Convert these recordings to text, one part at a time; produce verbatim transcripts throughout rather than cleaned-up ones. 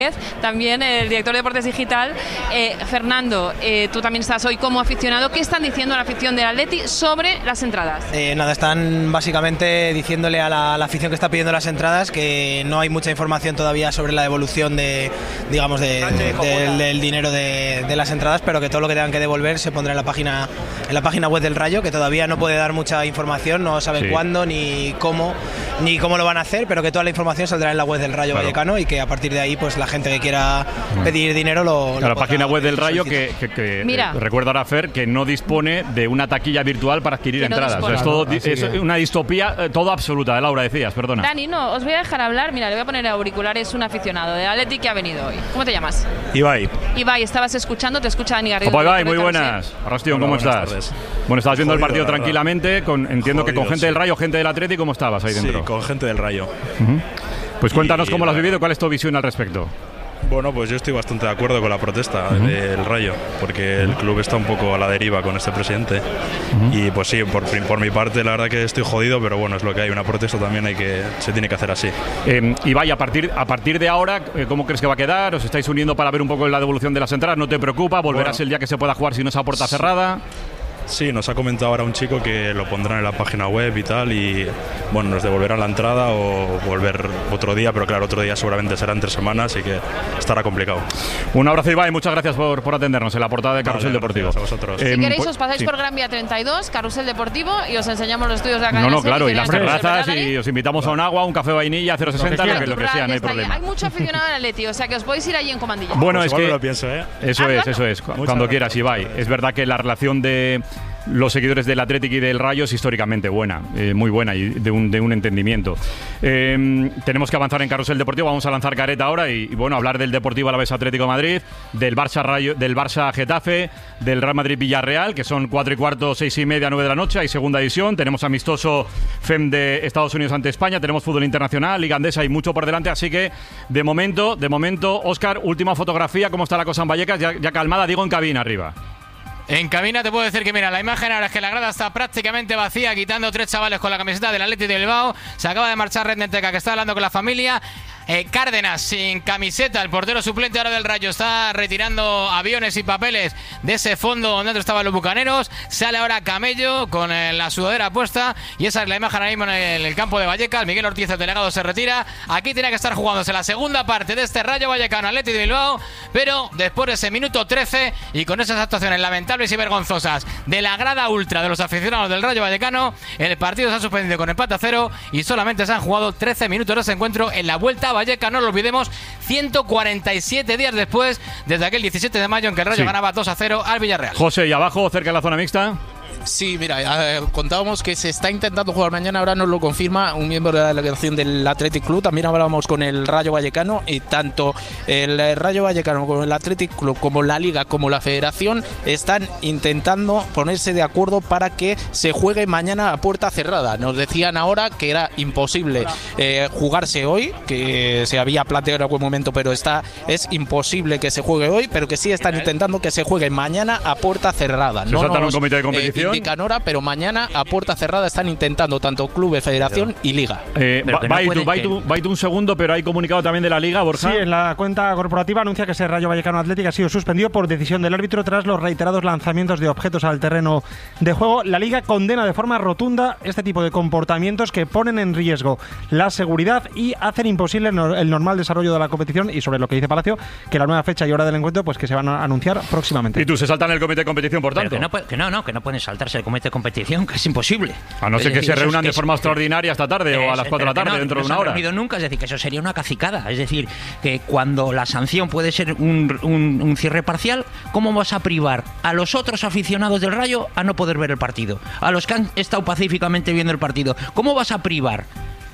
También el director de Deportes Digital. eh, Fernando, eh, tú también estás hoy como aficionado. ¿Qué están diciendo la afición del Atleti sobre las entradas? Eh, nada, están básicamente diciéndole a la, a la afición que está pidiendo las entradas que no hay mucha información todavía sobre la devolución de, digamos, de, de, del, del dinero de, de las entradas, pero que todo lo que tengan que devolver se pondrá en la página en la página web del Rayo, que todavía no puede dar mucha información, no saben sí. cuándo ni cómo ni cómo lo van a hacer, pero que toda la información saldrá en la web del Rayo claro. Vallecano y que a partir de ahí pues la gente que quiera pedir dinero lo, la lo página web del Rayo que, que, que Mira. Eh, recuerdo ahora, Fer, que no dispone de una taquilla virtual para adquirir no entradas. O sea, es todo, no, es que... una distopía eh, todo absoluta. Laura, decías, perdona. Dani, no, os voy a dejar hablar. Mira, le voy a poner auriculares un aficionado de Atleti que ha venido hoy. ¿Cómo te llamas? Ibai. Ibai, estabas escuchando, te escucha Dani Garrido. Opa, Ibai, muy buenas. Arrastión, ¿cómo estás? Tardes. Bueno, estabas viendo Jodido, el partido tranquilamente, con, entiendo Jodido, que con gente sí. del Rayo, gente del Atleti, ¿cómo estabas ahí dentro? Sí, con gente del Rayo. Uh-huh. Pues cuéntanos y, cómo lo has vivido, cuál es tu visión al respecto. Bueno, pues yo estoy bastante de acuerdo con la protesta uh-huh. del Rayo, porque el club está un poco a la deriva con este presidente. Uh-huh. Y pues sí, por, por mi parte la verdad que estoy jodido, pero bueno, es lo que hay, una protesta también hay que se tiene que hacer así. Eh, y vaya, a partir, a partir de ahora, ¿cómo crees que va a quedar? ¿Os estáis uniendo para ver un poco la devolución de las entradas? ¿No te preocupa? ¿Volverás bueno. el día que se pueda jugar si no es a puerta sí. cerrada? Sí, nos ha comentado ahora un chico que lo pondrán en la página web y tal, y bueno, nos devolverán la entrada o volver otro día, pero claro, otro día seguramente será en tres semanas, así que estará complicado. Un abrazo, Ibai, muchas gracias por, por atendernos en la portada de Carrusel vale, Deportivo. A vosotros. Eh, si queréis, os pasáis sí. por Gran Vía treinta y dos, Carrusel Deportivo, y os enseñamos los estudios de la cadena. No, no, claro, y las terrazas, y, y os invitamos a un agua, un café vainilla, cero sesenta, lo que, lo que sea, no hay problema. Hay mucho aficionado en Atleti, o sea que os podéis ir allí en comandilla. Bueno, pues es que lo pienso, ¿eh? Eso es, eso es, cuando quieras, Ibai. Es verdad que la relación de los seguidores del Athletic y del Rayo es históricamente buena, eh, muy buena y de un, de un entendimiento. Eh, tenemos que avanzar en Carrusel Deportivo, vamos a lanzar careta ahora y, y bueno, hablar del Deportivo Alavés Atlético de Madrid, del Barça Rayo, del Barça Getafe, del Real Madrid Villarreal, que son cuatro y cuarto, seis y media, nueve de la noche, hay segunda división, tenemos amistoso F E M de Estados Unidos ante España, tenemos fútbol internacional, Liga Andesa, hay mucho por delante, así que de momento, de momento, Óscar, última fotografía, ¿cómo está la cosa en Vallecas? Ya, ya calmada, digo en cabina arriba. En cabina te puedo decir que, mira, la imagen ahora es que la grada está prácticamente vacía, quitando tres chavales con la camiseta del Athletic de Bilbao. Se acaba de marchar Rendenteca, que está hablando con la familia. Eh, Cárdenas sin camiseta, el portero suplente ahora del Rayo, está retirando aviones y papeles de ese fondo donde antes estaban los bucaneros. Sale ahora Camello con eh, la sudadera puesta y esa es la imagen ahora mismo en el, el campo de Vallecas. Miguel Ortiz, el delegado, se retira. Aquí tiene que estar jugándose la segunda parte de este Rayo Vallecano Athletic de Bilbao, pero después de ese minuto trece y con esas actuaciones lamentables y vergonzosas de la grada ultra de los aficionados del Rayo Vallecano, el partido se ha suspendido con empate a cero y solamente se han jugado trece minutos de ese encuentro en la vuelta a Vallecas, no lo olvidemos, ciento cuarenta y siete días después, desde aquel diecisiete de mayo en que el Rayo sí. ganaba dos a cero al Villarreal. José, y abajo, cerca de la zona mixta. Sí, mira, eh, contábamos que se está intentando jugar mañana, ahora nos lo confirma un miembro de la delegación del Athletic Club. También hablábamos con el Rayo Vallecano y tanto el Rayo Vallecano como el Athletic Club, como la Liga, como la Federación están intentando ponerse de acuerdo para que se juegue mañana a puerta cerrada. Nos decían ahora que era imposible eh, jugarse hoy, que se había planteado en algún momento, pero está es imposible que se juegue hoy, pero que sí están intentando que se juegue mañana a puerta cerrada. ¿Se saltan un comité de competición? Eh, indican hora, pero mañana a puerta cerrada están intentando tanto clubes, federación y liga. Eh, va, no Baitu, Baitu, Baitu un segundo, pero hay comunicado también de la liga, Borja. Sí, en la cuenta corporativa anuncia que ese Rayo Vallecano Athletic ha sido suspendido por decisión del árbitro tras los reiterados lanzamientos de objetos al terreno de juego. La liga condena de forma rotunda este tipo de comportamientos que ponen en riesgo la seguridad y hacen imposible el normal desarrollo de la competición, y sobre lo que dice Palacio, que la nueva fecha y hora del encuentro pues que se van a anunciar próximamente. ¿Y tú se saltan el comité de competición, por tanto? Que no, que no, no, que no pueden saltarse el comité de competición, que es imposible. A no ser que decir, se reúnan es, de forma es, extraordinaria esta tarde es, o a las cuatro de la tarde, no, dentro no de una hora. No se han reunido nunca, es decir, que eso sería una cacicada. Es decir, que cuando la sanción puede ser un, un, un cierre parcial, ¿cómo vas a privar a los otros aficionados del Rayo a no poder ver el partido? A los que han estado pacíficamente viendo el partido. ¿Cómo vas a privar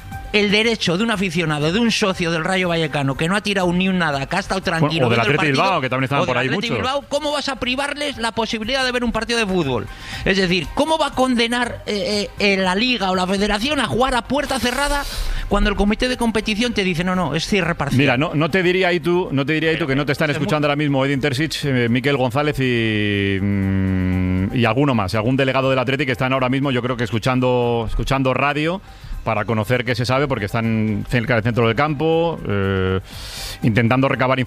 el derecho de un aficionado, de un socio del Rayo Vallecano que no ha tirado ni un nada, que ha estado tranquilo, o del viendo el partido, Bilbao, que también estaban por ahí muchos? Bilbao, ¿cómo vas a privarles la posibilidad de ver un partido de fútbol? Es decir, ¿cómo va a condenar eh, eh, la Liga o la Federación a jugar a puerta cerrada cuando el comité de competición te dice no, no, es cierre parcial? Mira, no, no te diría ahí tú, no te diría ahí tú que no te están escuchando ahora mismo Edin Terzic, eh, Miquel González y mmm, y alguno más, algún delegado del Athletic que están ahora mismo, yo creo que escuchando escuchando radio para conocer qué se sabe, porque están cerca del centro del campo, eh, intentando recabar información